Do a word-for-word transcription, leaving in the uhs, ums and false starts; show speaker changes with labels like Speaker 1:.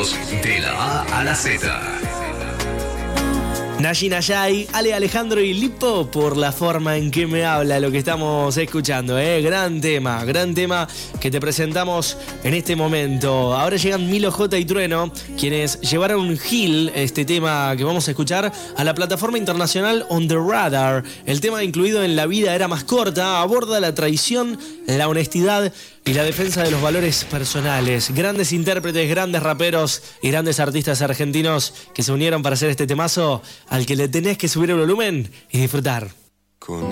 Speaker 1: éxitos de la A a la Z.
Speaker 2: Nayi Nayai, Ale Alejandro y Lipo, por la forma en que me habla lo que estamos escuchando, ¿eh? Gran tema, gran tema que te presentamos en este momento. Ahora llegan Milo J y Trueno, quienes llevaron Gil, este tema que vamos a escuchar, a la plataforma internacional On The Radar. El tema incluido en La vida era más corta, aborda la traición, la honestidad y la defensa de los valores personales. Grandes intérpretes, grandes raperos y grandes artistas argentinos que se unieron para hacer este temazo al que le tenés que subir el volumen y disfrutar. Con